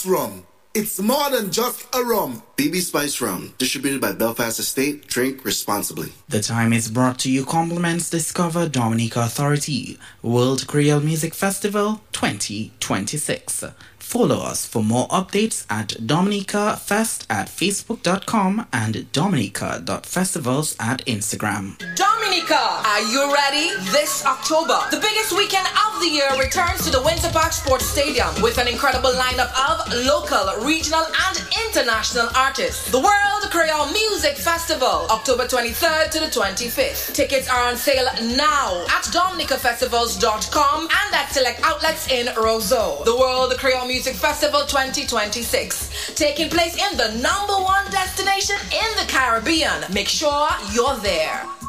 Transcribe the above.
Spice Rum. It's more than just a rum. BB Spice Rum, distributed by Belfast Estate. Drink responsibly. The time is brought to you compliments Discover Dominica Authority World Creole Music Festival 2026. Follow us for more updates at Dominica Fest at Facebook.com and Dominica.festivals at Instagram. Dominica, are you ready? This October, the biggest weekend of the year returns to the Winter Park Sports Stadium with an incredible lineup of local, regional, and international artists. The World Creole Music Festival, October 23rd to the 25th. Tickets are on sale now at DominicaFestivals.com and at select outlets in Roseau. The World Creole Music Festival 2026, taking place in the #1 destination in the Caribbean. Make sure you're there.